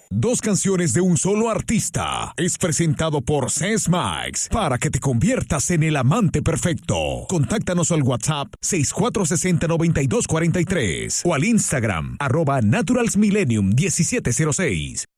Dos canciones de un solo artista. Es presentado por Ses Max para que te conviertas en el amante perfecto. Contáctanos al WhatsApp 6460-9243 o al Instagram @naturalsmillennium1706.